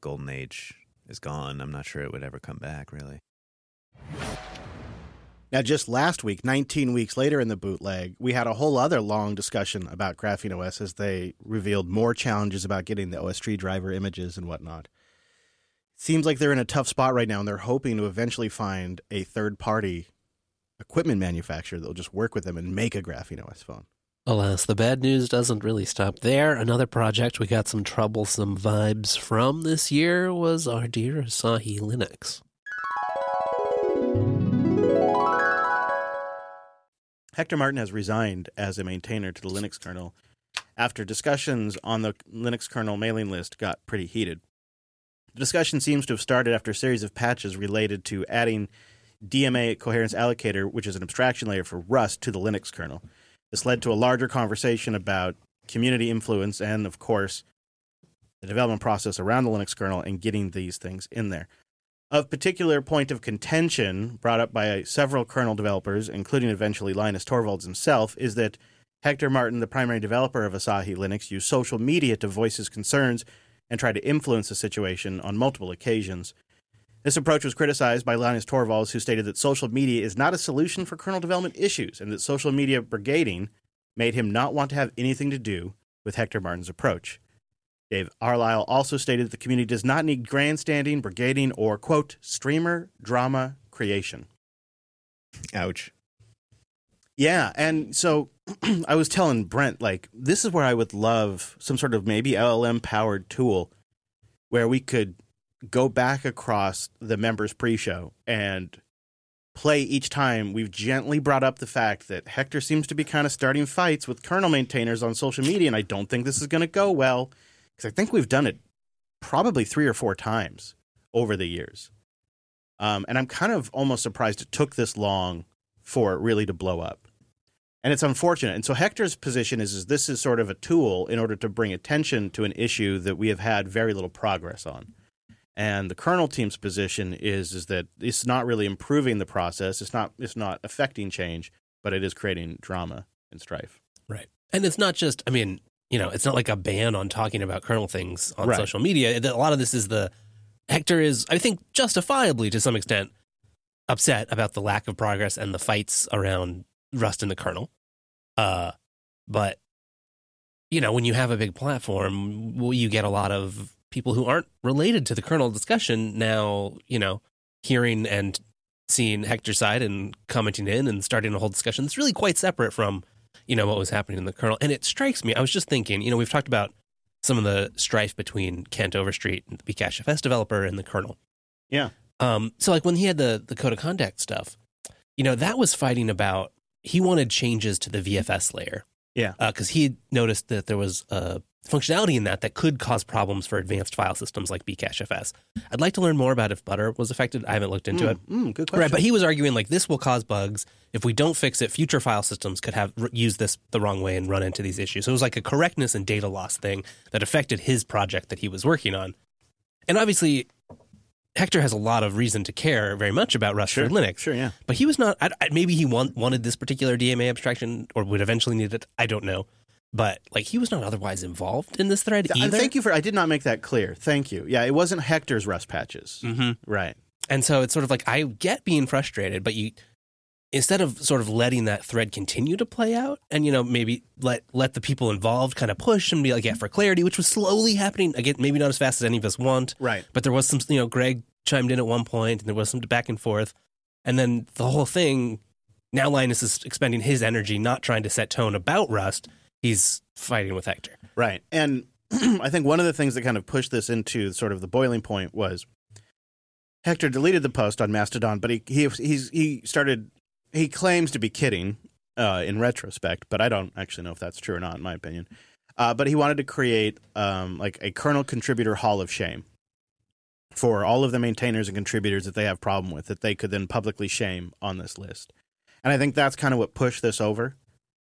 golden age is gone. I'm not sure it would ever come back, really. Now, just last week, 19 weeks later in the bootleg, we had a whole other long discussion about Graphene OS as they revealed more challenges about getting the OS tree driver images and whatnot. Seems like they're in a tough spot right now, and they're hoping to eventually find a third-party equipment manufacturer that will just work with them and make a Graphene OS phone. Alas, the bad news doesn't really stop there. Another project we got some troublesome vibes from this year was our dear Asahi Linux. Hector Martin has resigned as a maintainer to the Linux kernel after discussions on the Linux kernel mailing list got pretty heated. The discussion seems to have started after a series of patches related to adding DMA coherence allocator, which is an abstraction layer for Rust, to the Linux kernel. This led to a larger conversation about community influence and, of course, the development process around the Linux kernel and getting these things in there. Of particular point of contention brought up by several kernel developers, including eventually Linus Torvalds himself, is that Hector Martin, the primary developer of Asahi Linux, used social media to voice his concerns and try to influence the situation on multiple occasions. This approach was criticized by Linus Torvalds, who stated that social media is not a solution for kernel development issues and that social media brigading made him not want to have anything to do with Hector Martin's approach. Dave Arlisle also stated that the community does not need grandstanding, brigading, or, quote, streamer drama creation. Ouch. Yeah, and so I was telling Brent, like, this is where I would love some sort of maybe LLM-powered tool where we could go back across the members pre-show and play each time we've gently brought up the fact that Hector seems to be kind of starting fights with kernel maintainers on social media, and I don't think this is going to go well, because I think we've done it probably 3 or 4 times over the years. And I'm kind of almost surprised it took this long for it really to blow up. And it's unfortunate. And so Hector's position is this is sort of a tool in order to bring attention to an issue that we have had very little progress on. And the kernel team's position is that it's not really improving the process. It's not affecting change, but it is creating drama and strife. Right. And it's not just, I mean, you know, it's not like a ban on talking about kernel things on Right. social media. A lot of this is Hector is, I think, justifiably to some extent upset about the lack of progress and the fights around Rust in the kernel. But, you know, when you have a big platform, you get a lot of people who aren't related to the kernel discussion now, you know, hearing and seeing Hector's side and commenting in and starting a whole discussion that's really quite separate from, you know, what was happening in the kernel. And it strikes me, I was just thinking, you know, we've talked about some of the strife between Kent Overstreet, the Bcache developer, and the kernel. Yeah. So like when he had the code of conduct stuff, you know, that was fighting about, he wanted changes to the VFS layer. Yeah. Because he noticed that there was functionality in that could cause problems for advanced file systems like Bcache. I'd like to learn more about if Butter was affected. I haven't looked into it. Good question. Right, but he was arguing like this will cause bugs. If we don't fix it, future file systems could have used this the wrong way and run into these issues. So it was like a correctness and data loss thing that affected his project that he was working on. And obviously, Hector has a lot of reason to care very much about Rust for Linux. Sure, yeah. But he was not, maybe he wanted this particular DMA abstraction or would eventually need it. I don't know. But like he was not otherwise involved in this thread either. Thank you I did not make that clear. Thank you. Yeah, it wasn't Hector's Rust patches. Mm-hmm. Right. And so it's sort of like, I get being frustrated, but instead of sort of letting that thread continue to play out and, you know, maybe let the people involved kind of push and be like, yeah, for clarity, which was slowly happening. Again, maybe not as fast as any of us want. Right. But there was some, you know, Greg chimed in at one point and there was some back and forth. And then the whole thing, now Linus is expending his energy, not trying to set tone about Rust. He's fighting with Hector. Right. And I think one of the things that kind of pushed this into sort of the boiling point was Hector deleted the post on Mastodon, but he claims to be kidding in retrospect, but I don't actually know if that's true or not, in my opinion. But he wanted to create like a kernel contributor hall of shame for all of the maintainers and contributors that they have problem with, that they could then publicly shame on this list. And I think that's kind of what pushed this over.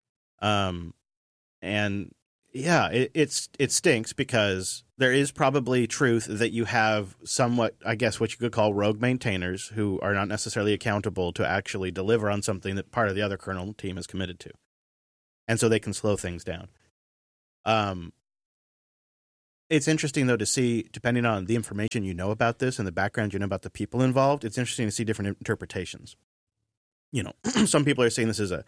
And yeah, it stinks because there is probably truth that you have somewhat, I guess, what you could call rogue maintainers who are not necessarily accountable to actually deliver on something that part of the other kernel team is committed to. And so they can slow things down. It's interesting, though, to see, depending on the information you know about this and the background you know about the people involved, it's interesting to see different interpretations. You know, some people are saying this is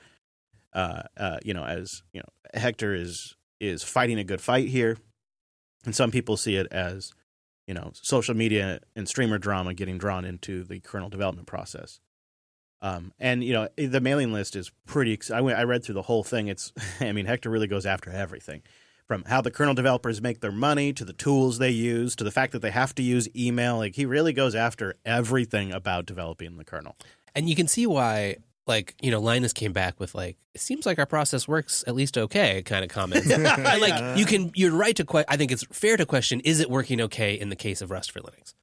Hector is fighting a good fight here. And some people see it as, you know, social media and streamer drama getting drawn into the kernel development process. And, you know, the mailing list is pretty, I read through the whole thing. Hector really goes after everything. From how the kernel developers make their money, to the tools they use, to the fact that they have to use email. Like, he really goes after everything about developing the kernel. And you can see why, like, you know, Linus came back with, like, it seems like our process works at least okay kind of comments. And, like, you're right to I think it's fair to question, is it working okay in the case of Rust for Linux?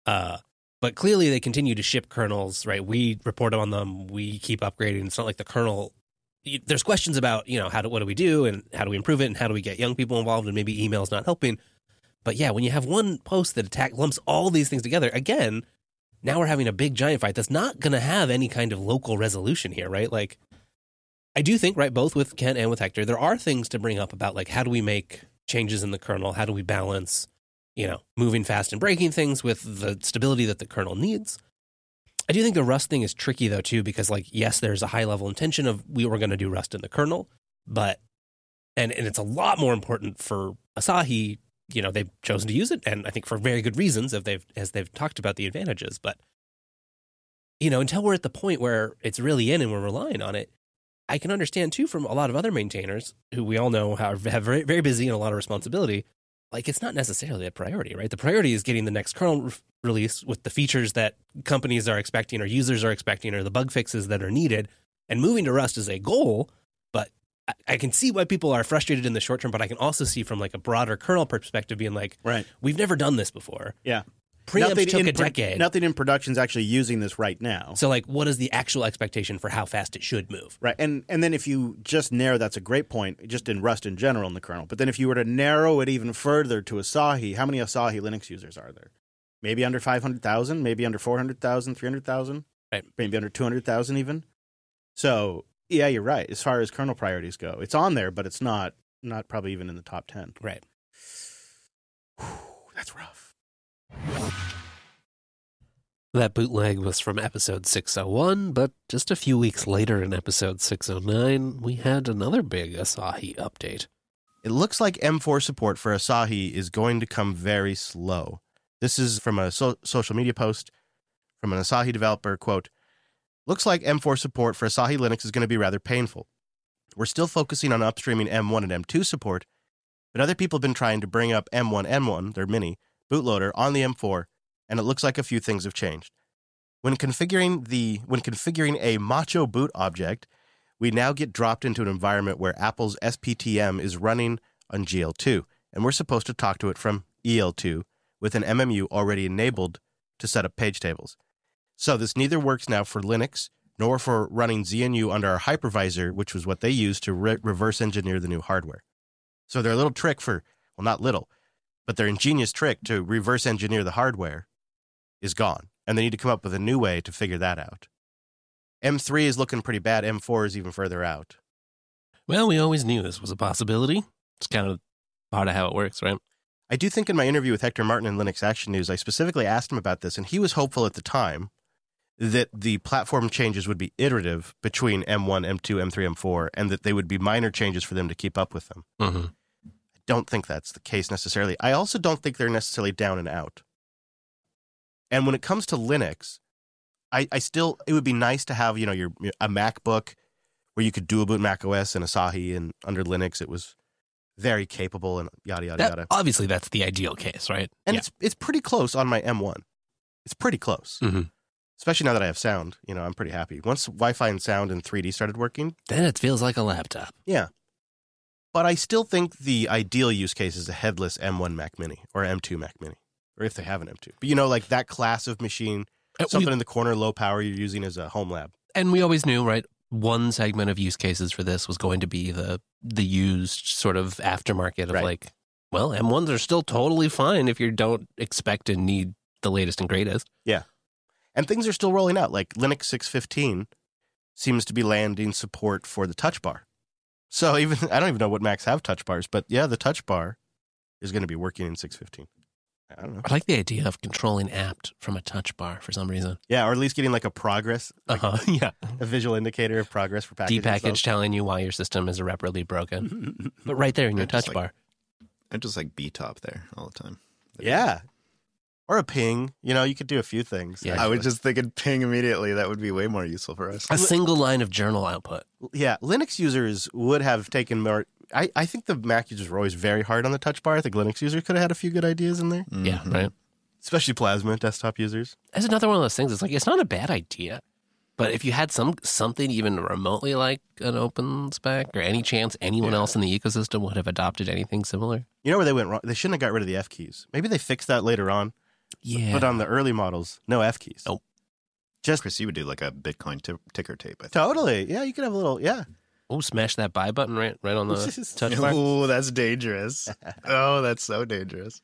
But clearly they continue to ship kernels, right? We report on them. We keep upgrading. It's not like the kernel. There's questions about, you know, what do we do and how do we improve it and how do we get young people involved, and maybe email's not helping. But yeah, when you have one post that lumps all these things together, again, now we're having a big giant fight that's not going to have any kind of local resolution here, right? Like, I do think, right, both with Kent and with Hector, there are things to bring up about, like, how do we make changes in the kernel? How do we balance, you know, moving fast and breaking things with the stability that the kernel needs? I do think the Rust thing is tricky, though, too, because, like, yes, there's a high-level intention of we were going to do Rust in the kernel, but, and it's a lot more important for Asahi. You know, they've chosen to use it, and I think for very good reasons, as they've talked about the advantages. But, you know, until we're at the point where it's really in and we're relying on it, I can understand, too, from a lot of other maintainers who we all know have very, very busy and a lot of responsibility. Like, it's not necessarily a priority, right? The priority is getting the next kernel release with the features that companies are expecting or users are expecting or the bug fixes that are needed. And moving to Rust is a goal, but I can see why people are frustrated in the short term, but I can also see from, like, a broader kernel perspective being like, right, we've never done this before. Yeah. Preamps took a decade. Nothing in production is actually using this right now. So, like, what is the actual expectation for how fast it should move? Right. And then if you just narrow, that's a great point, just in Rust in general in the kernel. But then if you were to narrow it even further to Asahi, how many Asahi Linux users are there? Maybe under 500,000, maybe under 400,000, 300,000, right? Maybe under 200,000 even. So, yeah, you're right. As far as kernel priorities go, it's on there, but it's not probably even in the top 10. Right. Whew, that's rough. That bootleg was from episode 601, but just a few weeks later in episode 609, we had another big Asahi update. It looks like M4 support for Asahi is going to come very slow. This is from a social media post from an Asahi developer, quote, "Looks like M4 support for Asahi Linux is going to be rather painful. We're still focusing on upstreaming M1 and M2 support, but other people have been trying to bring up M1, their mini, bootloader on the M4, and it looks like a few things have changed. When configuring a Macho boot object, we now get dropped into an environment where Apple's SPTM is running on GL2, and we're supposed to talk to it from EL2 with an MMU already enabled to set up page tables. So this neither works now for Linux nor for running ZNU under our hypervisor, which was what they used to reverse engineer the new hardware. So their little trick not little, but their ingenious trick to reverse engineer the hardware is gone, and they need to come up with a new way to figure that out. M3 is looking pretty bad. M4 is even further out. Well, we always knew this was a possibility. It's kind of part of how it works, right? I do think in my interview with Hector Martin in Linux Action News, I specifically asked him about this, and he was hopeful at the time that the platform changes would be iterative between M1, M2, M3, M4, and that they would be minor changes for them to keep up with them. Mm-hmm. I don't think that's the case necessarily. I also don't think they're necessarily down and out. And when it comes to Linux, it would be nice to have, a MacBook where you could dual boot Mac OS and Asahi, and under Linux it was very capable and yada, yada, yada. Obviously, that's the ideal case, right? And it's pretty close on my M1. It's pretty close. Mm-hmm. Especially now that I have sound, I'm pretty happy. Once Wi-Fi and sound and 3D started working, then it feels like a laptop. Yeah. But I still think the ideal use case is a headless M1 Mac Mini or M2 Mac Mini, or if they have an M2. But like that class of machine, something in the corner, low power you're using as a home lab. And we always knew, right, one segment of use cases for this was going to be the used sort of aftermarket of right. M1s are still totally fine if you don't expect and need the latest and greatest. Yeah. And things are still rolling out. Like Linux 6.15 seems to be landing support for the touch bar. So I don't even know what Macs have touch bars, but yeah, the touch bar is going to be working in 615. I don't know. I like the idea of controlling apt from a touch bar for some reason. Yeah, or at least getting like a progress, Yeah. a visual indicator of progress for packaging. D-package telling you why your system is irreparably broken. But right there in your touch bar. I just like B-top there all the time. Yeah. Or a ping. You could do a few things. Yeah. I was just thinking ping immediately. That would be way more useful for us. A single line of journal output. Yeah, Linux users would have taken more. I think the Mac users were always very hard on the touch bar. I think Linux users could have had a few good ideas in there, Yeah, right. especially Plasma desktop users. That's another one of those things. It's like, it's not a bad idea. But if you had something even remotely like an OpenSpec or any chance anyone else in the ecosystem would have adopted anything similar. You know where they went wrong? They shouldn't have got rid of the F keys. Maybe they fixed that later on. Yeah. But on the early models, no F keys. Nope. Just Chris, you would do like a Bitcoin ticker tape. I think. totally. Yeah, you could have a little. Yeah. Oh, smash that buy button right on the touch bar. Oh, that's dangerous. Oh, that's so dangerous.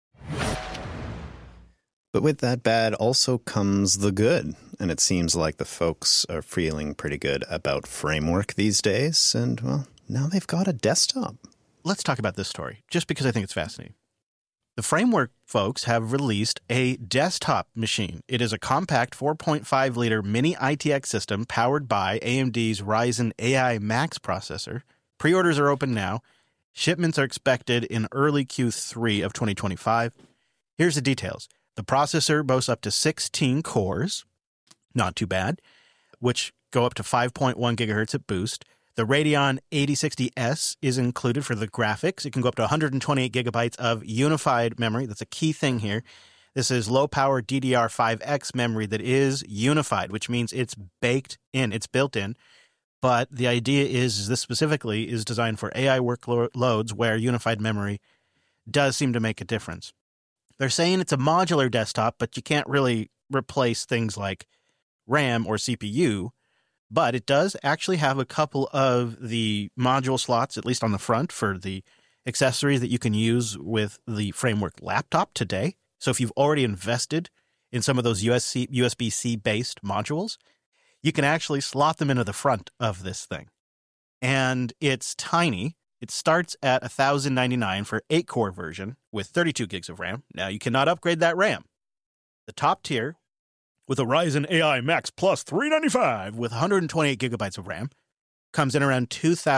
But with that bad also comes the good. And it seems like the folks are feeling pretty good about Framework these days. And, well, now they've got a desktop. Let's talk about this story, just because I think it's fascinating. The Framework folks have released a desktop machine. It is a compact 4.5-liter mini ITX system powered by AMD's Ryzen AI Max processor. Pre-orders are open now. Shipments are expected in early Q3 of 2025. Here's the details. The processor boasts up to 16 cores, not too bad, which go up to 5.1 gigahertz at boost. The Radeon 8060S is included for the graphics. It can go up to 128 gigabytes of unified memory. That's a key thing here. This is low-power DDR5X memory that is unified, which means it's baked in, it's built in. But the idea is this specifically is designed for AI workloads where unified memory does seem to make a difference. They're saying it's a modular desktop, but you can't really replace things like RAM or CPU. But it does actually have a couple of the module slots, at least on the front, for the accessories that you can use with the Framework laptop today. So if you've already invested in some of those USB-C based modules, you can actually slot them into the front of this thing. And it's tiny. It starts at $1,099 for 8-core version with 32 gigs of RAM. Now, you cannot upgrade that RAM. The top tier, with a Ryzen AI Max Plus $395 with 128 gigabytes of RAM, comes in around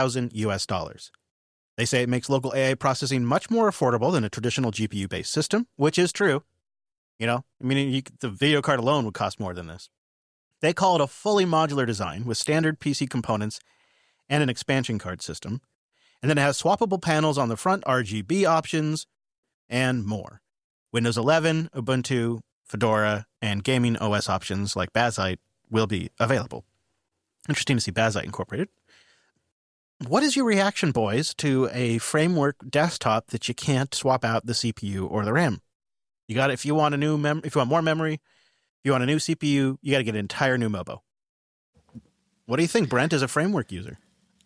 $2,000. They say it makes local AI processing much more affordable than a traditional GPU-based system, which is true. The video card alone would cost more than this. They call it a fully modular design with standard PC components and an expansion card system. And then it has swappable panels on the front, RGB options, and more. Windows 11, Ubuntu, Fedora, and gaming OS options like Bazzite will be available. Interesting to see Bazzite incorporated. What is your reaction, boys, to a Framework desktop that you can't swap out the CPU or the RAM? You got it. If you want if you want more memory, if you want a new CPU, you got to get an entire new MOBO. What do you think, Brent, as a Framework user?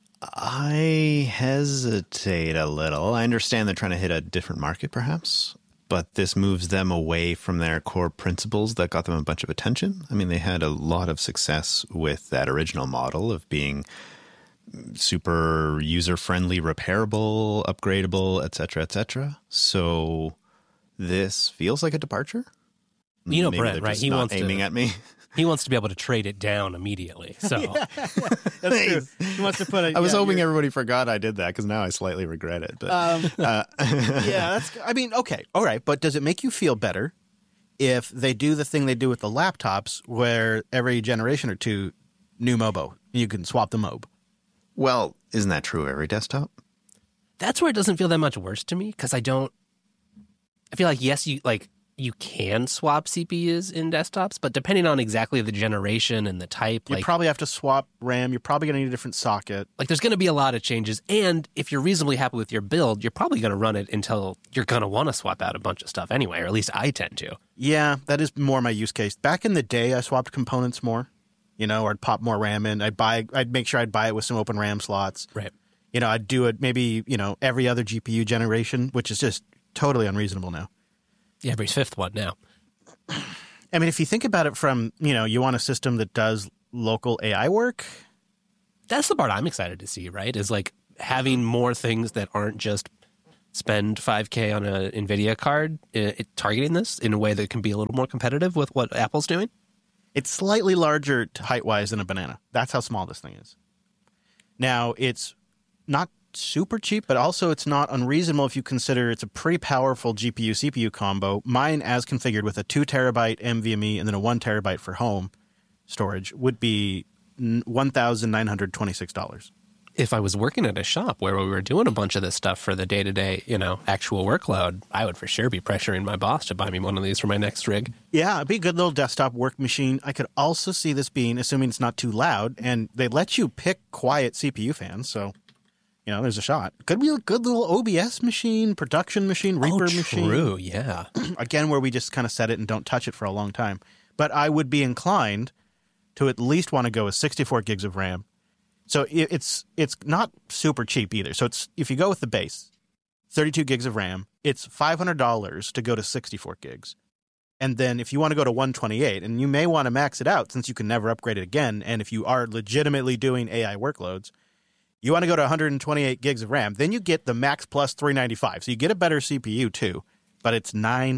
I hesitate a little. I understand they're trying to hit a different market, perhaps. But this moves them away from their core principles that got them a bunch of attention. I mean, they had a lot of success with that original model of being super user-friendly, repairable, upgradable, et cetera, So this feels like a departure. You know, Maybe Brett, they're right? just He not wants aiming to. at me. He wants to be able to trade it down immediately. So That's true. He wants to put I was hoping everybody forgot I did that because now I slightly regret it. But Okay. All right. But does it make you feel better if they do the thing they do with the laptops where every generation or two, new MOBO, you can swap the MOB? well, isn't that true of every desktop? that's where it doesn't feel that much worse to me because I feel like, yes, you can swap CPUs in desktops, but depending on exactly the generation and the type, You probably have to swap RAM. You're probably going to need a different socket. there's going to be a lot of changes. And if you're reasonably happy with your build, you're probably going to run it until you're going to want to swap out a bunch of stuff anyway, or at least I tend to. Yeah, that is more my use case. Back in the day, I swapped components more, or I'd pop more RAM in. I'd make sure I'd buy it with some open RAM slots. Right. I'd do it maybe, every other GPU generation, which is just totally unreasonable now. Yeah, every fifth one now. I mean, if you think about it from, you want a system that does local AI work. That's the part I'm excited to see, right? Is having more things that aren't just spend $5,000 on an NVIDIA card targeting this in a way that can be a little more competitive with what Apple's doing? It's slightly larger height-wise than a banana. That's how small this thing is. Now, it's not super cheap, but also it's not unreasonable if you consider it's a pretty powerful GPU-CPU combo. Mine, as configured with a 2 terabyte NVMe and then a 1 terabyte for home storage, would be $1,926. If I was working at a shop where we were doing a bunch of this stuff for the day-to-day, actual workload, I would for sure be pressuring my boss to buy me one of these for my next rig. Yeah, it'd be a good little desktop work machine. I could also see this being, assuming it's not too loud, and they let you pick quiet CPU fans, so, there's a shot. Could be a good little OBS machine, production machine, Reaper machine. True, yeah. Again, where we just kind of set it and don't touch it for a long time. But I would be inclined to at least want to go with 64 gigs of RAM. So it's not super cheap either. So if you go with the base, 32 gigs of RAM, it's $500 to go to 64 gigs. And then if you want to go to 128, and you may want to max it out since you can never upgrade it again, and if you are legitimately doing AI workloads, you want to go to 128 gigs of RAM, then you get the Max Plus 395. So you get a better CPU too, but it's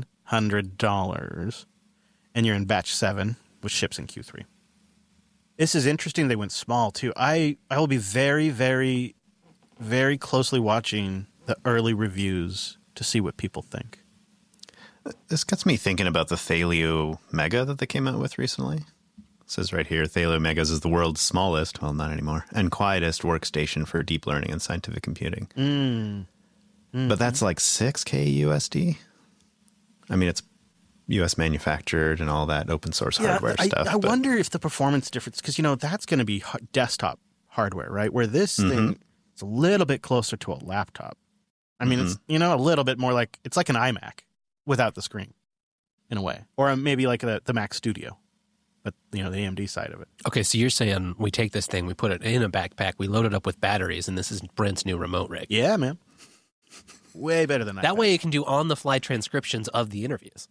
$900. And you're in batch 7, which ships in Q3. This is interesting. They went small, too. I will be very, very, very closely watching the early reviews to see what people think. This gets me thinking about the Thelio Mega that they came out with recently. It says right here, Thelio Megas is the world's smallest, well, not anymore, and quietest workstation for deep learning and scientific computing. But that's like $6,000 USD. I mean, it's U.S. manufactured and all that open source hardware stuff. I wonder if the performance difference, because, that's going to be desktop hardware, right? Where this thing is a little bit closer to a laptop. I mean, it's, a little bit more like, it's like an iMac without the screen in a way. Or maybe like the Mac Studio, but, the AMD side of it. Okay, so you're saying we take this thing, we put it in a backpack, we load it up with batteries, and this is Brent's new remote rig. Yeah, man. Way better than that. That way it can do on-the-fly transcriptions of the interviews.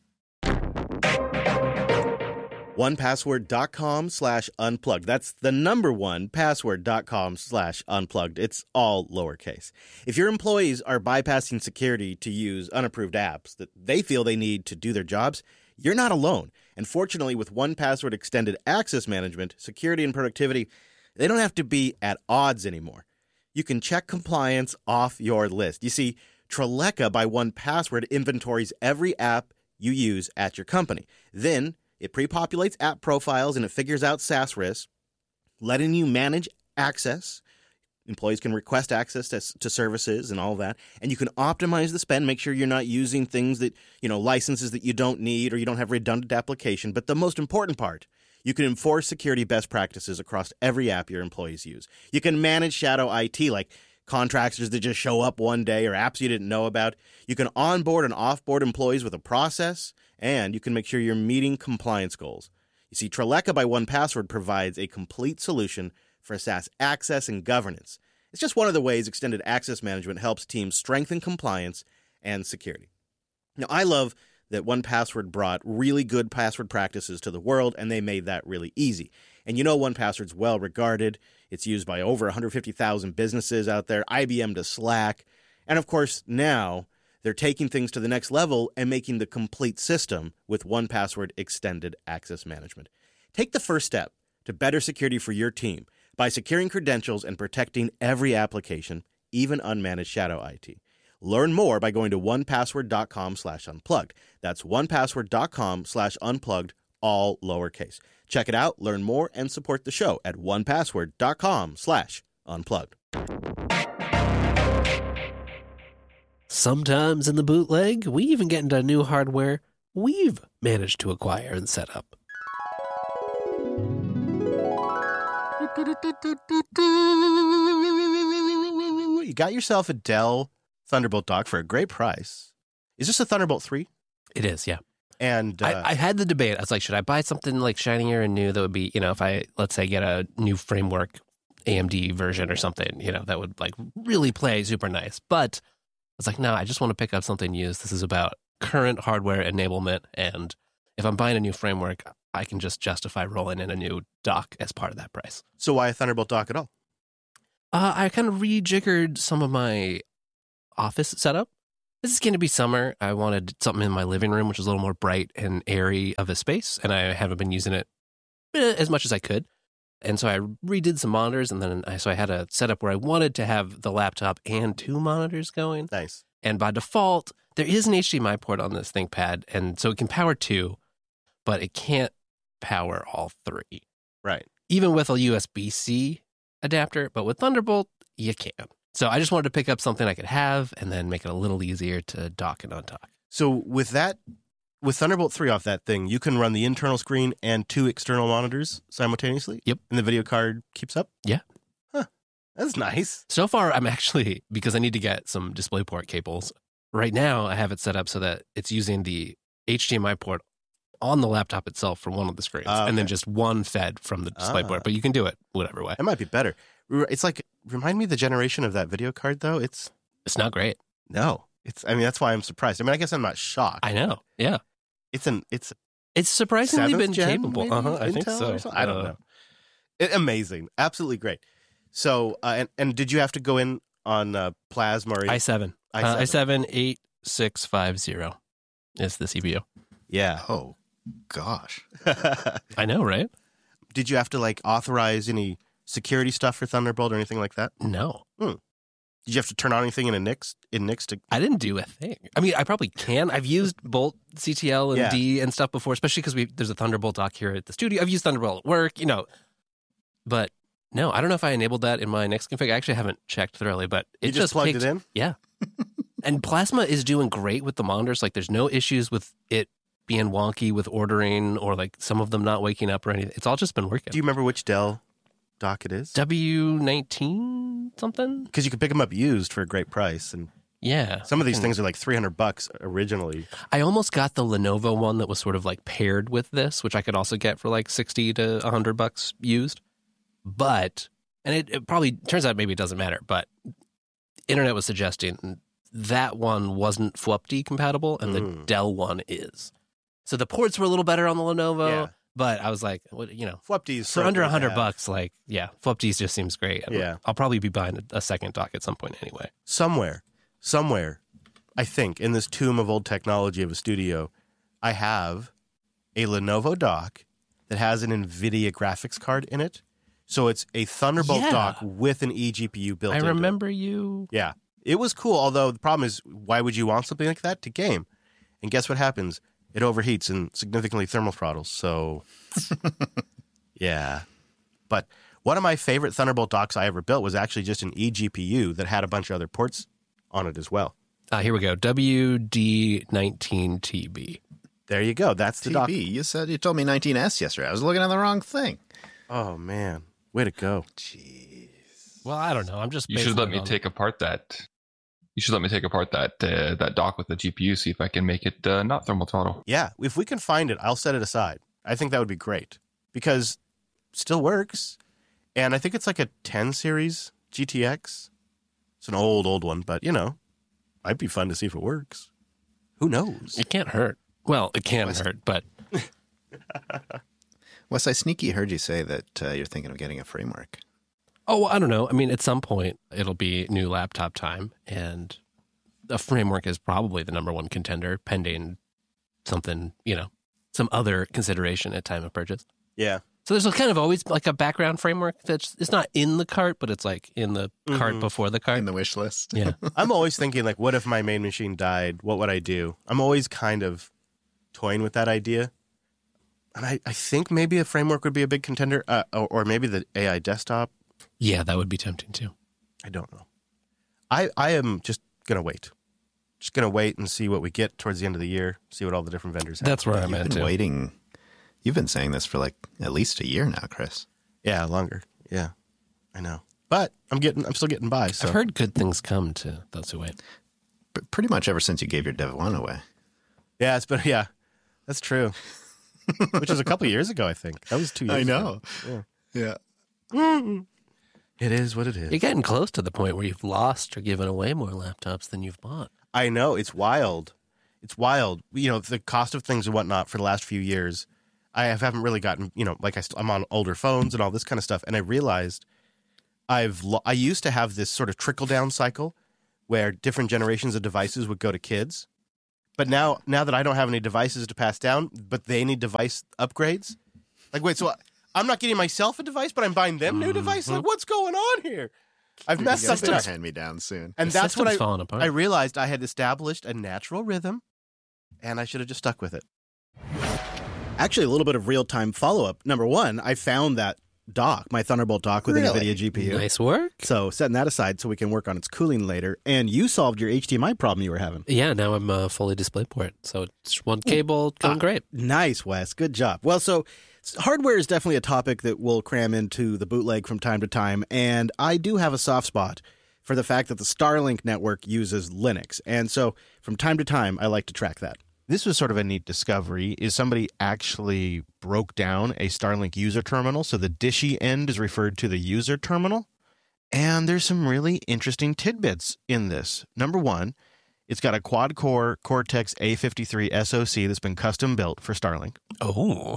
1password.com/unplugged. That's the number 1, password.com/unplugged. It's all lowercase. If your employees are bypassing security to use unapproved apps that they feel they need to do their jobs, you're not alone. And fortunately, with 1Password Extended Access Management, security and productivity, they don't have to be at odds anymore. You can check compliance off your list. You see, Treleka by 1Password inventories every app you use at your company. Then it pre-populates app profiles and it figures out SaaS risks, letting you manage access. Employees can request access to services and all that. And you can optimize the spend, make sure you're not using things that, licenses that you don't need or you don't have redundant application. But the most important part, you can enforce security best practices across every app your employees use. You can manage shadow IT like contractors that just show up one day or apps you didn't know about. You can onboard and offboard employees with a process, and you can make sure you're meeting compliance goals. You see, Treleka by 1Password provides a complete solution for SaaS access and governance. It's just one of the ways extended access management helps teams strengthen compliance and security. Now, I love that 1Password brought really good password practices to the world, and they made that really easy. And 1Password's well regarded. It's used by over 150,000 businesses out there, IBM to Slack. And of course, now they're taking things to the next level and making the complete system with 1Password Extended Access Management. Take the first step to better security for your team by securing credentials and protecting every application, even unmanaged shadow IT. Learn more by going to 1password.com/unplugged. That's 1password.com/unplugged, all lowercase. Check it out, learn more, and support the show at 1password.com/unplugged. Sometimes in the bootleg, we even get into new hardware we've managed to acquire and set up. You got yourself a Dell Thunderbolt dock for a great price. Is this a Thunderbolt 3? It is, yeah. And I had the debate. I was like, should I buy something like shinier and new that would be, if I, let's say, get a new framework AMD version or something, that would like really play super nice. But I was like, no, I just want to pick up something used. This is about current hardware enablement. And if I'm buying a new framework, I can just justify rolling in a new dock as part of that price. So why a Thunderbolt dock at all? I kind of rejiggered some of my office setup. this is going to be summer. I wanted something in my living room, which is a little more bright and airy of a space, and I haven't been using it as much as I could. And so I redid some monitors, and then I had a setup where I wanted to have the laptop and 2 monitors going. Nice. And by default, there is an HDMI port on this ThinkPad, and so it can power 2, but it can't power all 3. Right. Even with a USB-C adapter, but with Thunderbolt, you can. So I just wanted to pick up something I could have and then make it a little easier to dock and undock. So with Thunderbolt 3 off that thing, you can run the internal screen and 2 external monitors simultaneously? Yep. And the video card keeps up? Yeah. Huh. That's nice. So far, I'm actually, because I need to get some DisplayPort cables, right now I have it set up so that it's using the HDMI port on the laptop itself for one of the screens, and then just one fed from the DisplayPort. But you can do it whatever way. That might be better. It's like, remind me of the generation of that video card, though. It's not great. No. That's why I'm surprised. I mean, I guess I'm not shocked. I know. Yeah. It's surprisingly been 7th gen, capable. maybe? I think Intel so. or something? I don't know. Amazing. Absolutely great. So, and did you have to go in on Plasma? Or i7. i7 8650 is the CPU. Yeah. Oh, gosh. I know, right? Did you have to like authorize any security stuff for Thunderbolt or anything like that? No. Did you have to turn on anything in Nix to? I didn't do a thing. I mean, I probably can. I've used Bolt CTL and D and stuff before, especially because there's a Thunderbolt dock here at the studio. I've used Thunderbolt at work, but no, I don't know if I enabled that in my Nix config. I actually haven't checked thoroughly, but You just plugged it in? Yeah. And Plasma is doing great with the monitors. Like, there's no issues with it being wonky with ordering or like some of them not waking up or anything. It's all just been working. Do you remember which Dell dock it is? W19 something? Because you could pick them up used for a great price, and Yeah. some of these things are like $300 originally. I almost got the Lenovo one that was sort of like paired with this, which I could also get for like $60 to $100 used. But, and it probably turns out maybe it doesn't matter, but internet was suggesting that one wasn't FWUPD compatible and the Dell one is. So the ports were a little better on the Lenovo, but I was like, FWUPD's for under $100, FWUPD just seems great. Yeah. I'll probably be buying a second dock at some point anyway. Somewhere, I think, in this tomb of old technology of a studio, I have a Lenovo dock that has an NVIDIA graphics card in it. So it's a Thunderbolt dock with an eGPU built into it. I remember you. Yeah. It was cool, although the problem is, why would you want something like that to game? And guess what happens? It overheats and significantly thermal throttles. So, yeah. But one of my favorite Thunderbolt docks I ever built was actually just an eGPU that had a bunch of other ports on it as well. Here we go. WD19TB. There you go. That's the dock. TB. You told me 19S yesterday. I was looking at the wrong thing. Oh, man. Way to go. Jeez. Well, I don't know. I'm just. You should let me take apart that. You should let me take apart that dock with the GPU, see if I can make it not thermal throttle. Yeah, if we can find it, I'll set it aside. I think that would be great because it still works. And I think it's like a 10 series GTX. It's an old one, but, might be fun to see if it works. Who knows? It can't hurt. Well, it can hurt, but. Wes, I sneaky heard you say that you're thinking of getting a framework. Oh, I don't know. I mean, at some point, it'll be new laptop time, and a framework is probably the number one contender, pending something, some other consideration at time of purchase. Yeah. So there's kind of always like a background framework it's not in the cart, but it's like in the cart before the cart. In the wish list. Yeah. I'm always thinking, like, what if my main machine died? What would I do? I'm always kind of toying with that idea. And I think maybe a framework would be a big contender, or maybe the AI desktop. Yeah, that would be tempting too. I don't know. I am just going to wait. Just going to wait and see what we get towards the end of the year, see what all the different vendors have. That's where I'm You've at been too. waiting. You've been saying this for like at least a year now, Chris. Yeah, longer. Yeah, I know. But I'm still getting by. So. I've heard good things come to those who wait. Pretty much ever since you gave your Dev 1 away. Yeah, that's true. Which was a couple years ago, I think. That was 2 years ago. Yeah. It is what it is. You're getting close to the point where you've lost or given away more laptops than you've bought. I know. It's wild. It's wild. The cost of things and whatnot for the last few years, I haven't really gotten, like I'm on older phones and all this kind of stuff. And I realized I used to have this sort of trickle down cycle where different generations of devices would go to kids. But now that I don't have any devices to pass down, but they need device upgrades, like, wait, so I'm not getting myself a device, but I'm buying them new devices? Like, what's going on here? I've messed something up. Hand me down soon. And The that's what system's falling apart. I realized I had established a natural rhythm, and I should have just stuck with it. Actually, a little bit of real-time follow-up. Number one, I found that dock, my Thunderbolt dock with an Really? NVIDIA GPU. Nice work. So setting that aside so we can work on its cooling later. And you solved your HDMI problem you were having. Yeah, now I'm fully DisplayPort. So it's one cable going great. Nice, Wes. Good job. Well, so hardware is definitely a topic that we'll cram into the bootleg from time to time. And I do have a soft spot for the fact that the Starlink network uses Linux. And so from time to time, I like to track that. This was sort of a neat discovery, is somebody actually broke down a Starlink user terminal. So the dishy end is referred to the user terminal. And there's some really interesting tidbits in this. Number one, it's got a quad-core Cortex A53 SoC that's been custom built for Starlink. Oh.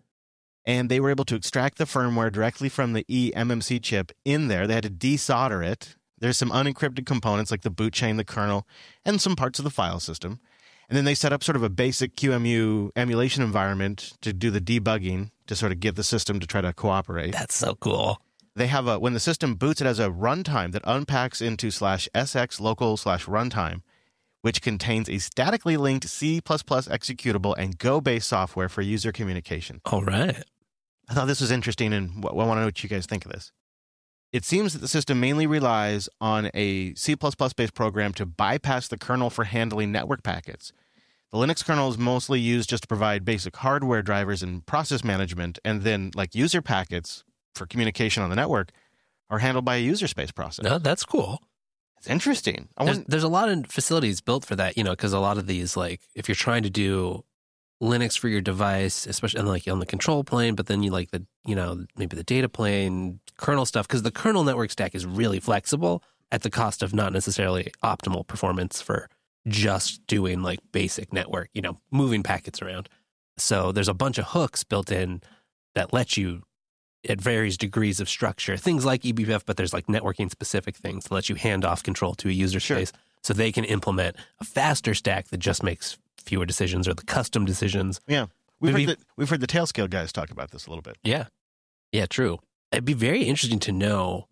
And they were able to extract the firmware directly from the eMMC chip in there. They had to desolder it. There's some unencrypted components like the boot chain, the kernel, and some parts of the file system. And then they set up sort of a basic QEMU emulation environment to do the debugging to sort of get the system to try to cooperate. That's so cool. They have when the system boots, it has a runtime that unpacks into /sx local/runtime, which contains a statically linked C++ executable and Go-based software for user communication. All right. I thought this was interesting, and I want to know what you guys think of this. It seems that the system mainly relies on a C++ based program to bypass the kernel for handling network packets. The Linux kernel is mostly used just to provide basic hardware drivers and process management, and then like user packets for communication on the network are handled by a user space process. No, that's cool. It's interesting. There's a lot of facilities built for that, because a lot of these, like, if you're trying to do Linux for your device, especially like on the control plane, but then you like the, maybe the data plane, kernel stuff, because the kernel network stack is really flexible at the cost of not necessarily optimal performance for just doing like basic network, moving packets around. So there's a bunch of hooks built in that let you, at various degrees of structure, things like eBPF, but there's like networking specific things that let you hand off control to a user space so they can implement a faster stack that just makes fewer decisions or the custom decisions. Yeah. We've heard the Tailscale guys talk about this a little bit. Yeah. Yeah, true. It'd be very interesting to know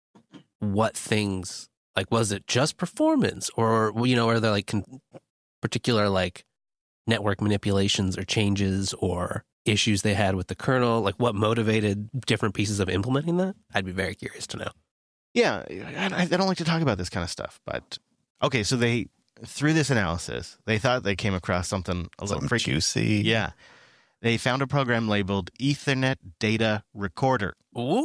what things, like, was it just performance or, are there like particular like network manipulations or changes or issues they had with the kernel? Like what motivated different pieces of implementing that? I'd be very curious to know. Yeah. I don't like to talk about this kind of stuff, but okay. So through this analysis, they thought they came across something a little freaky. Juicy. Yeah. They found a program labeled Ethernet Data Recorder.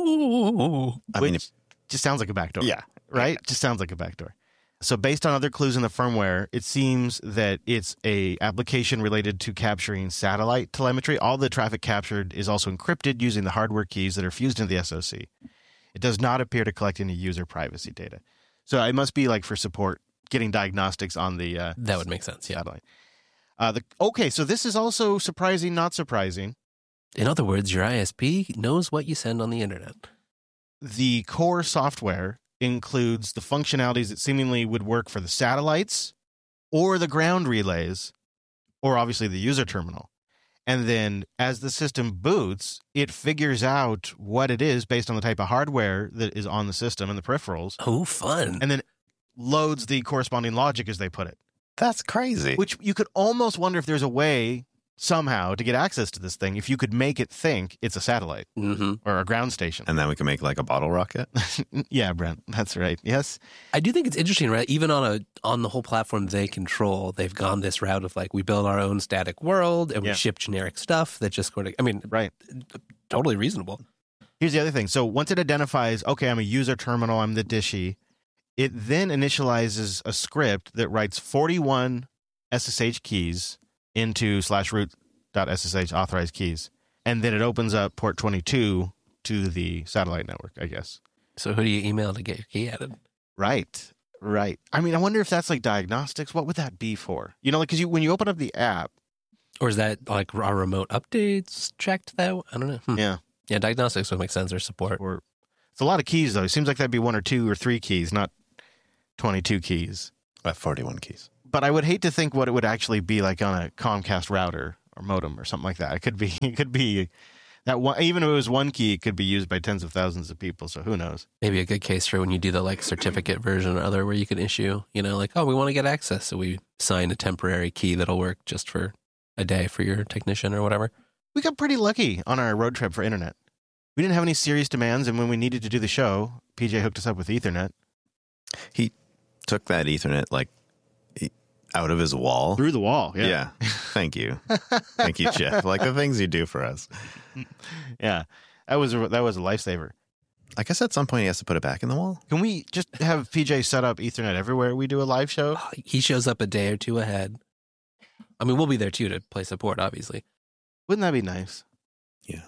Ooh. Which just sounds like a backdoor. Yeah. Right? Just sounds like a backdoor. So based on other clues in the firmware, it seems that it's a application related to capturing satellite telemetry. All the traffic captured is also encrypted using the hardware keys that are fused into the SoC. It does not appear to collect any user privacy data. So it must be like for support, getting diagnostics on the That would make sense, yeah. satellite. Okay, so this is also surprising, not surprising. In other words, your ISP knows what you send on the internet. The core software includes the functionalities that seemingly would work for the satellites or the ground relays, or obviously the user terminal. And then as the system boots, it figures out what it is based on the type of hardware that is on the system and the peripherals, Oh, fun. and then loads the corresponding logic, as they put it. That's crazy. Which you could almost wonder if there's a way somehow to get access to this thing if you could make it think it's a satellite Mm-hmm. or a ground station. And then we can make like a bottle rocket. Yeah, Brent, that's right. Yes. I do think it's interesting, right? Even on the whole platform they control, they've gone this route of like, we build our own static world and we Yeah. ship generic stuff that just sort of, Right. totally reasonable. Here's the other thing. So once it identifies, okay, I'm a user terminal, I'm the dishy, it then initializes a script that writes 41 SSH keys into /root.ssh authorized keys. And then it opens up port 22 to the satellite network, I guess. So who do you email to get your key added? Right. I mean, I wonder if that's like diagnostics. What would that be for? Because when you open up the app, Or is that like our remote updates checked that? I don't know. yeah, Yeah, diagnostics would make sense or support. or it's a lot of keys though. It seems like that'd be 1 or 2 or 3 keys, not 22 keys. 41 keys. But I would hate to think what it would actually be like on a Comcast router or modem or something like that. It could be that one, even if it was one key, it could be used by tens of thousands of people. So who knows? Maybe a good case for when you do the like certificate version or other where you can issue, like, oh, we want to get access. So we sign a temporary key that'll work just for a day for your technician or whatever. We got pretty lucky on our road trip for internet. We didn't have any serious demands. And when we needed to do the show, PJ hooked us up with Ethernet. He took that Ethernet out of his wall. Through the wall. Yeah. Thank you. Thank you, Jeff. Like the things you do for us. Yeah. That was a lifesaver. I guess at some point he has to put it back in the wall. Can we just have PJ set up Ethernet everywhere we do a live show? He shows up a day or two ahead. I mean, we'll be there too to play support, obviously. Wouldn't that be nice? Yeah.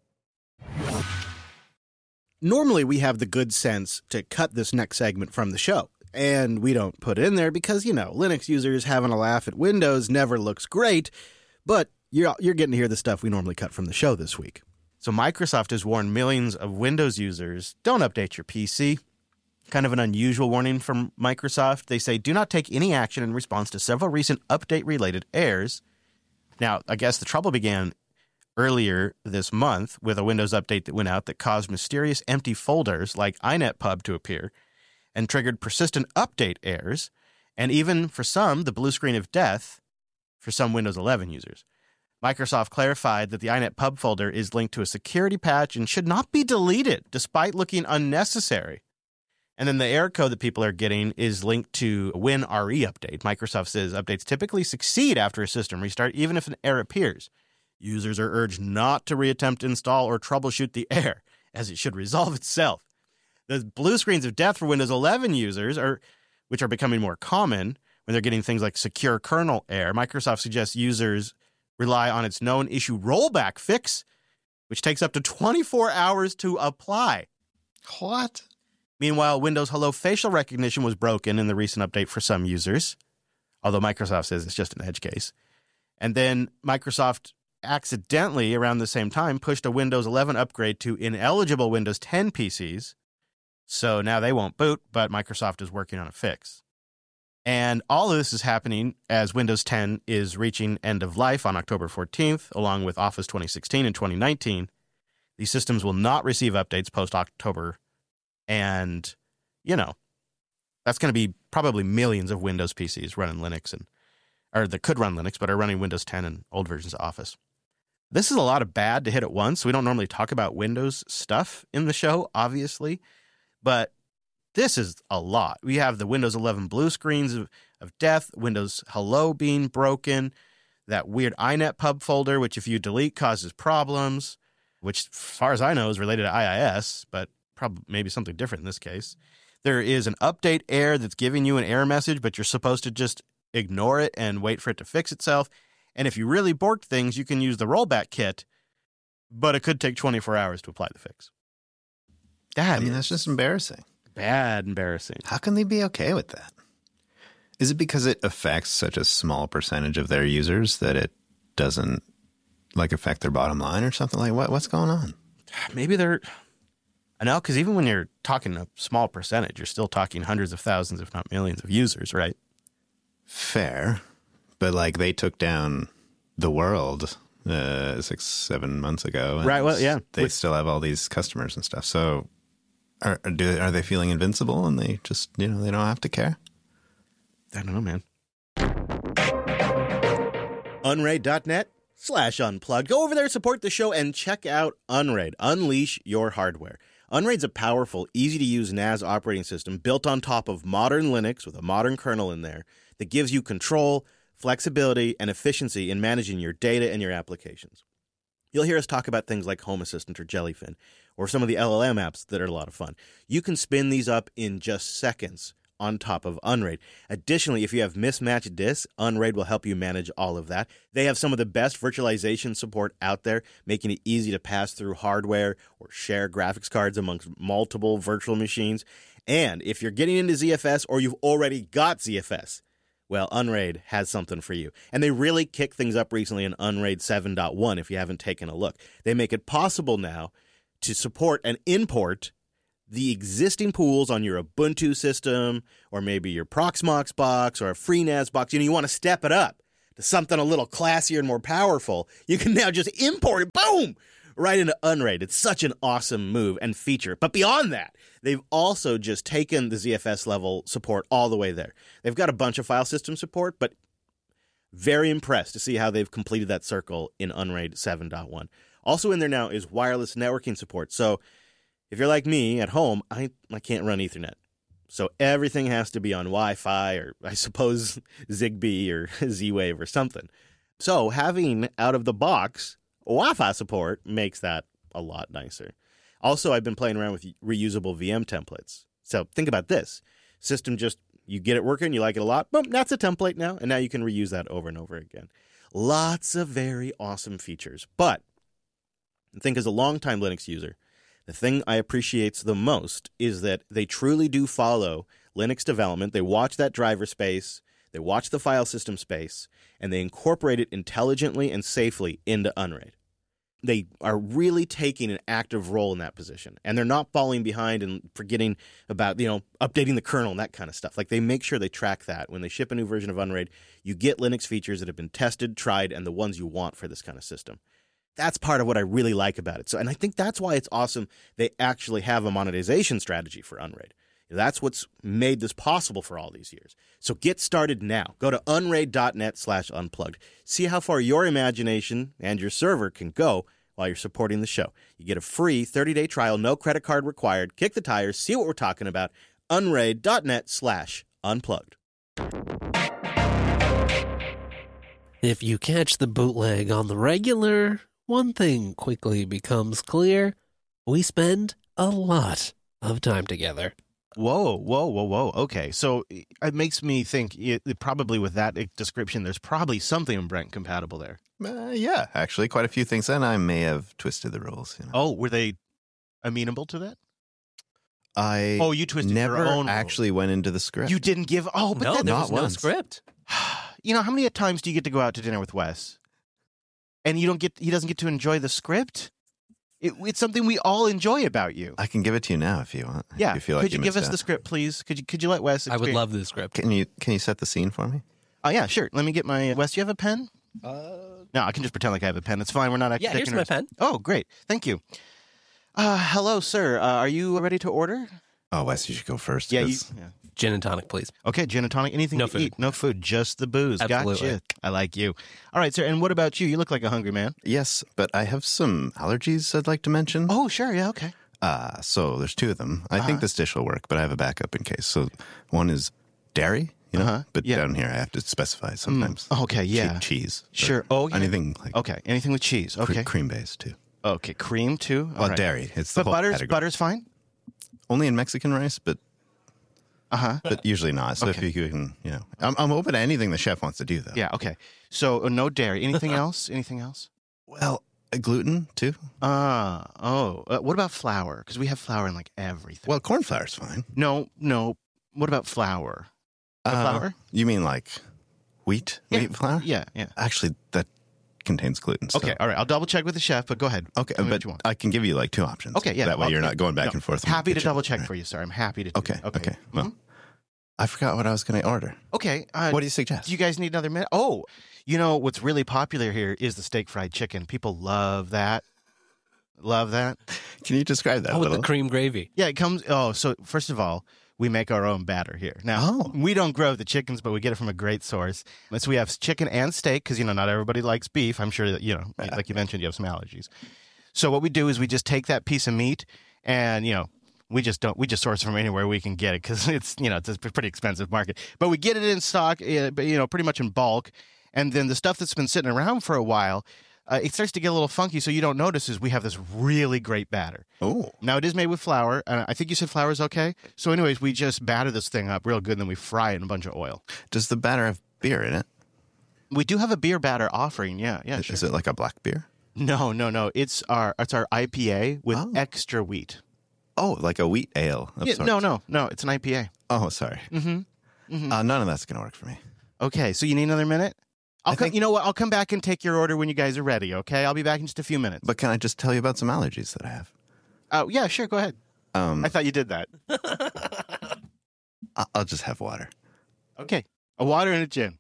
Normally, we have the good sense to cut this next segment from the show. And we don't put it in there because, Linux users having a laugh at Windows never looks great. But you're getting to hear the stuff we normally cut from the show this week. So Microsoft has warned millions of Windows users, don't update your PC. Kind of an unusual warning from Microsoft. They say, do not take any action in response to several recent update-related errors. Now, I guess the trouble began earlier this month with a Windows update that went out that caused mysterious empty folders like INETpub to appear and triggered persistent update errors, and even, for some, the blue screen of death for some Windows 11 users. Microsoft clarified that the INETpub folder is linked to a security patch and should not be deleted, despite looking unnecessary. And then the error code that people are getting is linked to a WinRE update. Microsoft says updates typically succeed after a system restart, even if an error appears. Users are urged not to reattempt to install or troubleshoot the error, as it should resolve itself. The blue screens of death for Windows 11 users, which are becoming more common when they're getting things like secure kernel error, Microsoft suggests users rely on its known issue rollback fix, which takes up to 24 hours to apply. What? Meanwhile, Windows Hello facial recognition was broken in the recent update for some users, although Microsoft says it's just an edge case. And then Microsoft accidentally, around the same time, pushed a Windows 11 upgrade to ineligible Windows 10 PCs. So now they won't boot, but Microsoft is working on a fix. And all of this is happening as Windows 10 is reaching end of life on October 14th, along with Office 2016 and 2019. These systems will not receive updates post-October. And, that's going to be probably millions of Windows PCs running Linux, or that could run Linux, but are running Windows 10 and old versions of Office. This is a lot of bad to hit at once. We don't normally talk about Windows stuff in the show, obviously. But this is a lot. We have the Windows 11 blue screens of death, Windows Hello being broken, that weird INETpub folder, which if you delete causes problems, which, as far as I know, is related to IIS, but probably maybe something different in this case. There is an update error that's giving you an error message, but you're supposed to just ignore it and wait for it to fix itself. And if you really borked things, you can use the rollback kit, but it could take 24 hours to apply the fix. That's just embarrassing. Bad embarrassing. How can they be okay with that? Is it because it affects such a small percentage of their users that it doesn't affect their bottom line or something? Like what's going on? Maybe they're... I know, because even when you're talking a small percentage, you're still talking hundreds of thousands, if not millions of users, right? Fair. But they took down the world 6-7 months ago. And right. Well, yeah. They still have all these customers and stuff. So are they feeling invincible and they just, they don't have to care? I don't know, man. Unraid.net/unplugged. Go over there, support the show, and check out Unraid. Unleash your hardware. Unraid's a powerful, easy-to-use NAS operating system built on top of modern Linux with a modern kernel in there that gives you control, flexibility, and efficiency in managing your data and your applications. You'll hear us talk about things like Home Assistant or Jellyfin, or some of the LLM apps that are a lot of fun. You can spin these up in just seconds on top of Unraid. Additionally, if you have mismatched disks, Unraid will help you manage all of that. They have some of the best virtualization support out there, making it easy to pass through hardware or share graphics cards amongst multiple virtual machines. And if you're getting into ZFS or you've already got ZFS, well, Unraid has something for you. And they really kicked things up recently in Unraid 7.1 if you haven't taken a look. They make it possible now to support and import the existing pools on your Ubuntu system or maybe your Proxmox box or a FreeNAS box, you want to step it up to something a little classier and more powerful, you can now just import it, boom, right into Unraid. It's such an awesome move and feature. But beyond that, they've also just taken the ZFS level support all the way there. They've got a bunch of file system support, but very impressed to see how they've completed that circle in Unraid 7.1. Also in there now is wireless networking support. So if you're like me at home, I can't run Ethernet. So everything has to be on Wi-Fi or I suppose Zigbee or Z-Wave or something. So having out of the box Wi-Fi support makes that a lot nicer. Also, I've been playing around with reusable VM templates. So think about this. System just, you get it working, you like it a lot, boom, that's a template now, and now you can reuse that over and over again. Lots of very awesome features. But I think as a longtime Linux user, the thing I appreciate the most is that they truly do follow Linux development. They watch that driver space, they watch the file system space, and they incorporate it intelligently and safely into Unraid. They are really taking an active role in that position, and they're not falling behind and forgetting about, updating the kernel and that kind of stuff. Like, they make sure they track that. When they ship a new version of Unraid, you get Linux features that have been tested, tried, and the ones you want for this kind of system. That's part of what I really like about it. So, and I think that's why it's awesome they actually have a monetization strategy for Unraid. That's what's made this possible for all these years. So get started now. Go to unraid.net/unplugged. See how far your imagination and your server can go while you're supporting the show. You get a free 30-day trial, no credit card required. Kick the tires, see what we're talking about. Unraid.net/unplugged. If you catch the bootleg on the regular, one thing quickly becomes clear. We spend a lot of time together. Whoa. Okay, so it makes me think probably with that description, there's probably something Brent compatible there. Yeah, actually, quite a few things. And I may have twisted the rules. Oh, were they amenable to that? You twisted never your own actually went into the script. You didn't give... Oh, but No, then there not was no once. script. how many times do you get to go out to dinner with Wes? And he doesn't get to enjoy the script? It's something we all enjoy about you. I can give it to you now if you want. Yeah. If you feel like Could you give us missed the out. script, please? Could you let Wes I would experience- love the script. Can you set the scene for me? Oh, yeah, sure. Let me get my... Wes, do you have a pen? No, I can just pretend like I have a pen. It's fine. We're not actually Yeah, here's taking my pen. Oh, great. Thank you. Hello, sir. Are you ready to order? Oh, Wes, you should go first. Yeah, 'cause Gin and tonic, please. Okay, gin and tonic. Anything No to food. eat? No food, just the booze. Absolutely. Gotcha. I like you. All right, sir. And what about you? You look like a hungry man. Yes, but I have some allergies I'd like to mention. Oh, sure. Yeah, okay. So there's two of them. I think this dish will work, but I have a backup in case. So one is dairy, but yeah. down here I have to specify sometimes. Okay, yeah. Cheese. or Sure. Oh, yeah. Anything like Okay, anything with cheese. Okay. cream based too. Okay, cream too. All Well, right. dairy. It's the But whole category. butter's fine? Only in Mexican rice, but usually not. So Okay. if you can, I'm open to anything the chef wants to do though. Yeah, okay. So no dairy. Anything else? Anything else? Well, gluten too. What about flour? Because we have flour in like everything. Well, corn flour's fine. No. What about flour? Flour? You mean like wheat flour? Yeah. Actually, that contains gluten. So. Okay, all right. I'll double check with the chef, but go ahead. Okay, Tell me what but you want. I can give you like two options. Okay, yeah. That way I'll- you're not going back no, and forth. in the Happy to kitchen. double check Right. for you, sir. I'm happy to. Do Okay. that. Okay. Well, I forgot what I was going to order. Okay. What do you suggest? Do you guys need another minute? Oh, what's really popular here is the steak fried chicken. People love that. Love that. Can you describe that a with little? the cream gravy. Yeah, it comes. Oh, so first of all, we make our own batter here. Now, Oh. we don't grow the chickens, but we get it from a great source. So we have chicken and steak because, not everybody likes beef. I'm sure that, like you mentioned, you have some allergies. So what we do is we just take that piece of meat and, we just source from anywhere we can get it because it's a pretty expensive market. But we get it in stock, pretty much in bulk. And then the stuff that's been sitting around for a while, it starts to get a little funky, so you don't notice is we have this really great batter. Oh. Now, it is made with flour, and I think you said flour is okay. So anyways, we just batter this thing up real good, and then we fry it in a bunch of oil. Does the batter have beer in it? We do have a beer batter offering, yeah, sure. Is it like a black beer? No. It's our IPA with extra wheat. Oh, like a wheat ale of Yeah, sorts. no, it's an IPA. Oh, sorry. Mm-hmm. None of that's going to work for me. Okay, so you need another minute? think- You know what? I'll come back and take your order when you guys are ready, okay? I'll be back in just a few minutes. But can I just tell you about some allergies that I have? Yeah, sure, go ahead. I thought you did that. I'll just have water. Okay. A water and a gin.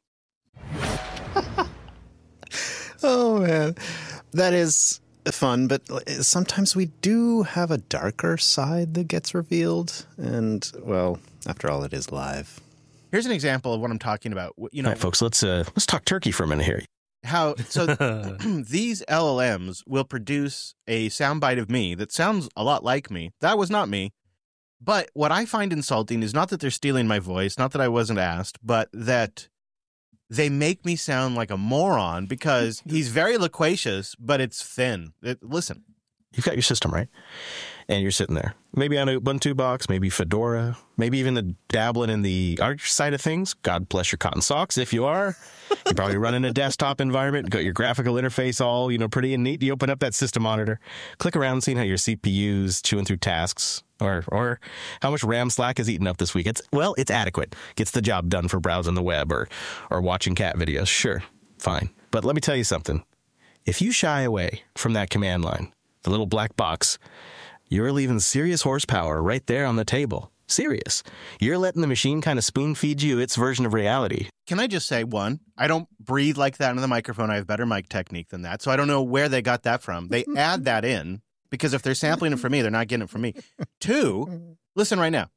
Oh, man. That is fun, but sometimes we do have a darker side that gets revealed. And, well, after all, it is live. Here's an example of what I'm talking about. You know, All right, folks, let's talk turkey for a minute here. how so these LLMs will produce a soundbite of me that sounds a lot like me. That was not me. But what I find insulting is not that they're stealing my voice, not that I wasn't asked, but that they make me sound like a moron because he's very loquacious, but it's thin. Listen. You've got your system, right? And you're sitting there. Maybe on a Ubuntu box, maybe Fedora, maybe even dabbling in the Arch side of things. God bless your cotton socks if you are. You're probably running a desktop environment, got your graphical interface all, pretty and neat. You open up that system monitor, click around, seeing how your CPU's chewing through tasks or how much RAM slack is eaten up this week. It's adequate. Gets the job done for browsing the web or watching cat videos. Sure, fine. But let me tell you something. If you shy away from that command line, the little black box, you're leaving serious horsepower right there on the table. Serious. You're letting the machine kind of spoon feed you its version of reality. Can I just say, one, I don't breathe like that into the microphone. I have better mic technique than that. So I don't know where they got that from. They add that in because if they're sampling it from me, they're not getting it from me. Two, listen right now.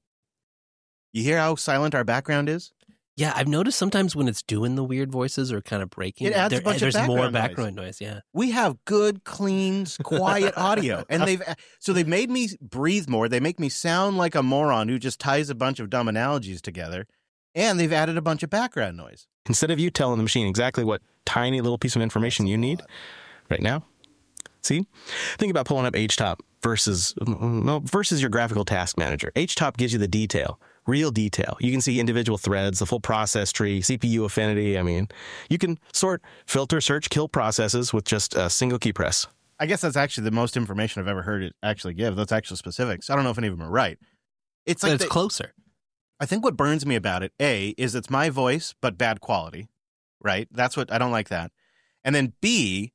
You hear how silent our background is? Yeah, I've noticed sometimes when it's doing the weird voices or kind of breaking, It adds a bunch of there's more background background noise. Yeah, We have good, clean, quiet audio. And they've made me breathe more. They make me sound like a moron who just ties a bunch of dumb analogies together. And they've added a bunch of background noise. Instead of you telling the machine exactly what tiny little piece of information you need right now. See? Think about pulling up HTOP versus your graphical task manager. HTOP gives you the detail. Real detail. You can see individual threads, the full process tree, CPU affinity. I mean, you can sort, filter, search, kill processes with just a single key press. I guess that's actually the most information I've ever heard it actually give. That's actual specifics. I don't know if any of them are right. It's like but it's closer. I think what burns me about it, A, is it's my voice, but bad quality, right? That's what I don't like that. And then B,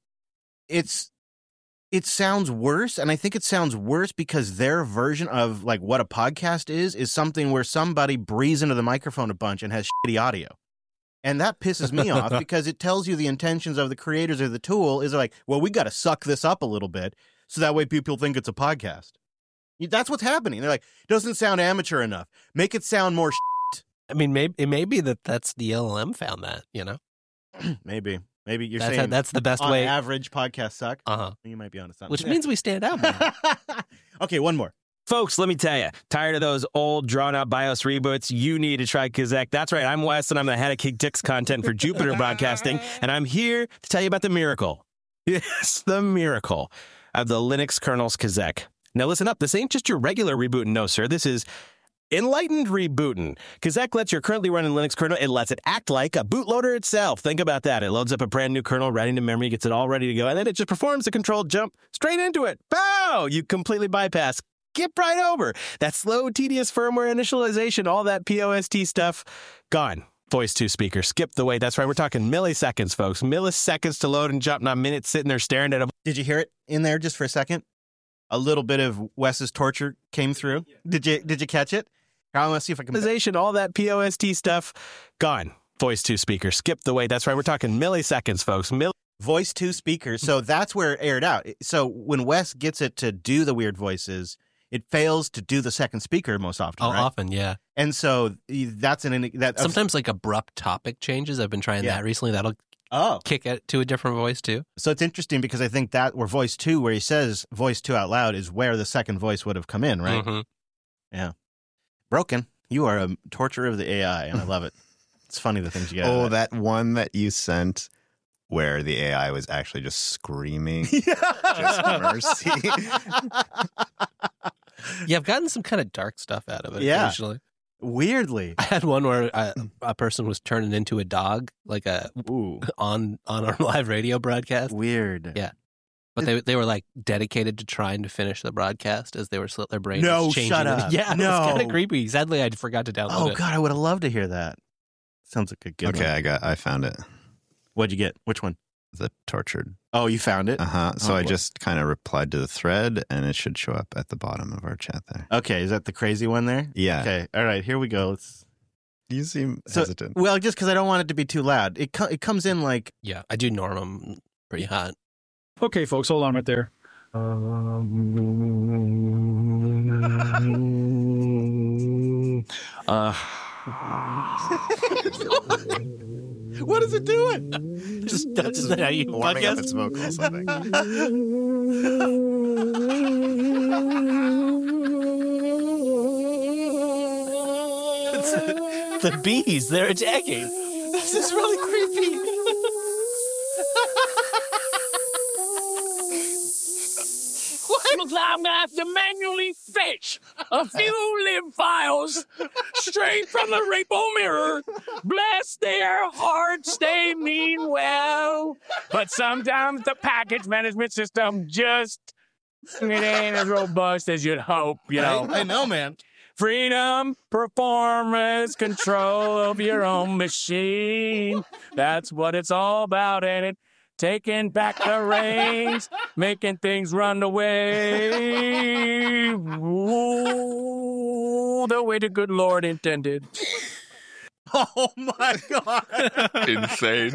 it sounds worse, and I think it sounds worse because their version of like what a podcast is something where somebody breathes into the microphone a bunch and has shitty audio. And that pisses me off because it tells you the intentions of the creators of the tool is like, well, we got to suck this up a little bit so that way people think it's a podcast. That's what's happening. They're like, it doesn't sound amateur enough. Make it sound more shit. I mean, it may be that's the LLM found that, Maybe you're saying that's the best on way. average podcasts suck. Uh-huh. You might be onto something. Which means we stand out more. Okay, one more. Folks, let me tell you, tired of those old, drawn-out BIOS reboots? You need to try Kazek. That's right, I'm Wes, and I'm the head of Kick content for Jupiter Broadcasting, and I'm here to tell you about the miracle. Yes, the miracle of the Linux kernel's Kazek. Now listen up, this ain't just your regular rebooting, no, sir. This is enlightened rebooting. Kazek lets your currently running Linux kernel, it lets it act like a bootloader itself. Think about that. It loads up a brand new kernel right into memory, gets it all ready to go, and then it just performs a controlled jump straight into it. Pow! You completely bypass. Skip right over. That slow, tedious firmware initialization, all that POST stuff, gone. Voice 2 speaker, skip the wait. That's right, we're talking milliseconds, folks. Milliseconds to load and jump, not minutes sitting there staring at a... Did you hear it in there just for a second? A little bit of Wes's torture came through. Did you catch it? I want to see if I can... All that POST stuff, gone. Voice 2 speaker, skip the wait. That's right, we're talking milliseconds, folks. Voice 2 speakers. So that's where it aired out. So when Wes gets it to do the weird voices, it fails to do the second speaker most often, right? Often, yeah. And so that's sometimes like abrupt topic changes. I've been trying that recently. That'll kick it to a different voice too. So it's interesting because I think that where voice 2, where he says voice 2 out loud, is where the second voice would have come in, right? Mm-hmm. Yeah. Broken. You are a torturer of the AI, and I love it. It's funny the things you get. Oh, that one that you sent where the AI was actually just screaming, just mercy. Yeah, I've gotten some kind of dark stuff out of it occasionally. Weirdly. I had one where a person was turning into a dog, like on our live radio broadcast. Weird. Yeah. But they were like dedicated to trying to finish the broadcast as they were slit their brains. No, changing shut up. Yeah, no. It was kind of creepy. Sadly, I forgot to download it. Oh, God, I would have loved to hear that. Sounds like a good one. Okay, I found it. What'd you get? Which one? the tortured. Oh, you found it? So I boy. just kind of replied to the thread, and it should show up at the bottom of our chat there. Okay, is that the crazy one there? Yeah. Okay, all right, here we go. You seem hesitant. Well, just because I don't want it to be too loud. It comes in like... Yeah, I do norm them pretty hot. Okay, folks, hold on right there. What is it doing? That's how you Warming up podcast? its vocals, I think. The bees, they're attacking. This is really creepy. Looks like I'm gonna have to manually fetch a few lib files straight from the repo mirror. Bless their hearts, they mean well. But sometimes the package management system just it ain't as robust as you'd hope, you know. I know, man. Freedom, performance, control of your own machine. That's what it's all about, ain't it? Taking back the reins, making things run away. Ooh, the way the good Lord intended. Oh, my God. Insane.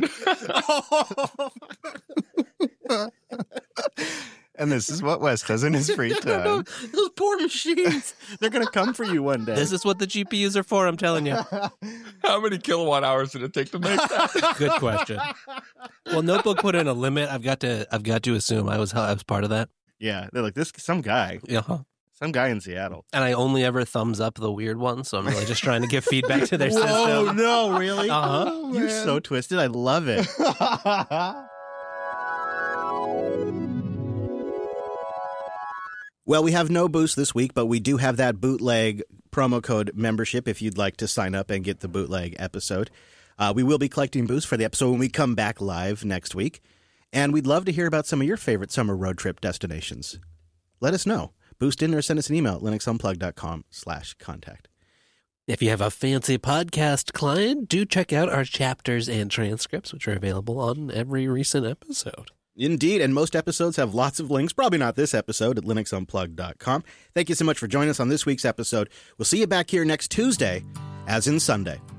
And this is what Wes does in his free time. Those poor machines. They're going to come for you one day. This is what the GPUs are for, I'm telling you. How many kilowatt hours did it take to make that? Good question. Well, Notebook put in a limit. I've got to assume I was part of that. Yeah, they're like, some guy in Seattle. And I only ever thumbs up the weird ones, so I'm really just trying to give feedback to their Whoa, system. no, really? Uh-huh. You're so twisted. I love it. Well, we have no boost this week, but we do have that bootleg promo code membership if you'd like to sign up and get the bootleg episode. We will be collecting boosts for the episode when we come back live next week. And we'd love to hear about some of your favorite summer road trip destinations. Let us know. Boost in or send us an email at linuxunplugged.com/contact. If you have a fancy podcast client, do check out our chapters and transcripts, which are available on every recent episode. Indeed, and most episodes have lots of links, probably not this episode, at linuxunplugged.com. Thank you so much for joining us on this week's episode. We'll see you back here next Tuesday, as in Sunday.